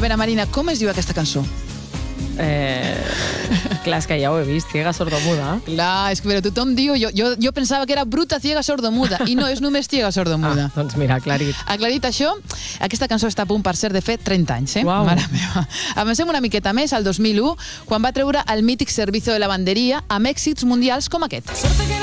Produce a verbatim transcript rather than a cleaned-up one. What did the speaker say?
veure, Marina, com es diu aquesta cançó? Eh, clar, és que ja ho he vist, ciega sordomuda. Clar, és que però tothom diu... Jo, jo, jo pensava que era bruta, ciega, sordomuda, i no, és només ciega, sordomuda. Ah, doncs mira, aclarit. Aclarit això, aquesta cançó està a punt per ser de fet trenta anys, eh? Uau. Mare meva. Avancem una miqueta més, al dos mil u, quan va treure el mític Servicio de Lavanderia amb èxits mundials com aquest.